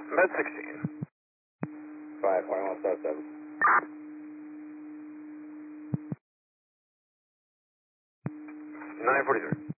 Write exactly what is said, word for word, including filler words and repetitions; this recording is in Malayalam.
Med sixteen. five point one seven seven. nine forty-three.